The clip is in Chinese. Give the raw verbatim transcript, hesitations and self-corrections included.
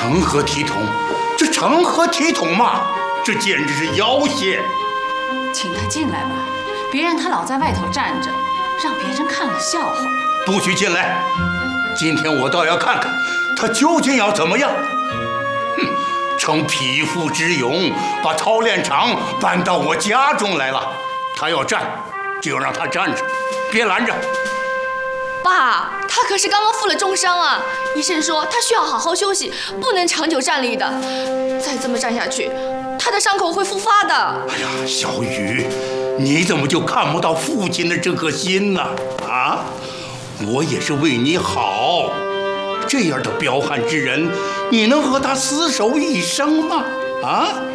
成何体统？这成何体统嘛！这简直是要挟！ 请他进来吧，别让他老在外头站着，让别人看了笑话。 不许进来！今天我倒要看看他究竟要怎么样。哼，逞匹夫之勇，把操练场搬到我家中来了。他要站，就让他站着，别拦着。 爸，他可是刚刚负了重伤啊！医生说他需要好好休息，不能长久站立的。再这么站下去，他的伤口会复发的。 哎呀，小雨，你怎么就看不到父亲的这颗心呢？啊，我也是为你好。这样的彪悍之人，你能和他厮守一生吗？啊？